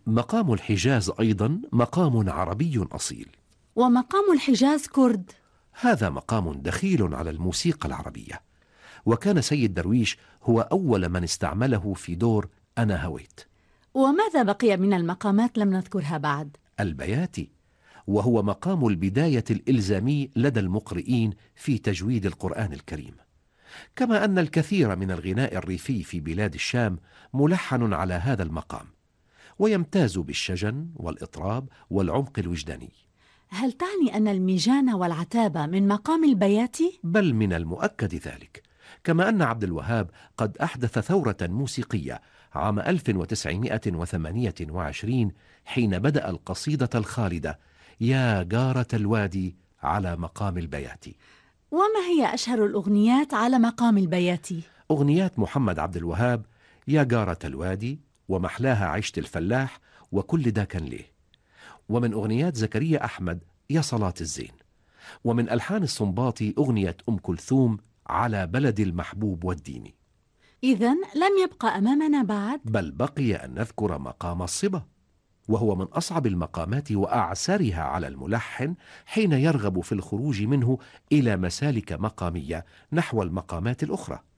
مقام الحجاز أيضا مقام عربي أصيل. ومقام الحجاز كرد. هذا مقام دخيل على الموسيقى العربية، وكان سيد درويش هو أول من استعمله في دور أنا هويت. وماذا بقي من المقامات لم نذكرها بعد؟ البياتي، وهو مقام البداية الإلزامي لدى المقرئين في تجويد القرآن الكريم، كما أن الكثير من الغناء الريفي في بلاد الشام ملحن على هذا المقام، ويمتاز بالشجن والإطراب والعمق الوجداني. هل تعني أن الميجان والعتابة من مقام البياتي؟ بل من المؤكد ذلك، كما أن عبد الوهاب قد أحدث ثورة موسيقية عام 1928 حين بدأ القصيدة الخالدة يا جارة الوادي على مقام البياتي. وما هي أشهر الأغنيات على مقام البياتي؟ أغنيات محمد عبد الوهاب يا جارة الوادي، ومحلاها عيشة الفلاح، وكل دا كان ليه. ومن أغنيات زكريا أحمد يا صلاة الزين. ومن ألحان الصنباطي أغنية أم كلثوم على بلد المحبوب والديني. إذن لم يبقى أمامنا بعد؟ بل بقي أن نذكر مقام الصبا، وهو من أصعب المقامات وأعسرها على الملحن حين يرغب في الخروج منه إلى مسالك مقامية نحو المقامات الأخرى.